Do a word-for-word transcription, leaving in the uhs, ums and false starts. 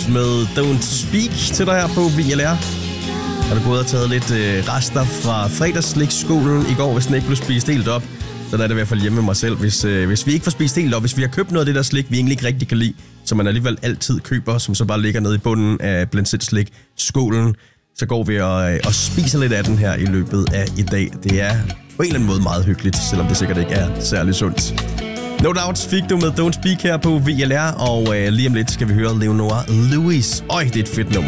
med Don't Speak til dig her på V L R. Har du gået og taget lidt øh, rester fra fredagsslikskolen i går, hvis den ikke blev spist helt op? Så er det i hvert fald hjemme med mig selv. Hvis, øh, hvis vi ikke får spist helt op, hvis vi har købt noget af det der slik, vi egentlig ikke rigtig kan lide, som man alligevel altid køber, som så bare ligger nede i bunden af Blindt slik-skålen, så går vi og, øh, og spiser lidt af den her i løbet af i dag. Det er på en eller anden måde meget hyggeligt, selvom det sikkert ikke er særlig sundt. No Doubts fik du med Don't Speak her på V L R, og øh, lige om lidt skal vi høre Leonora Lewis. Øj, det er et fedt nummer.